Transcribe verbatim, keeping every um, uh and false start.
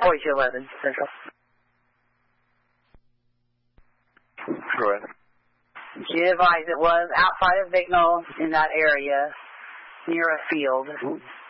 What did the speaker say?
forty-two eleven, Central. Go ahead. She advised it was outside of Vignal in that area, near a field.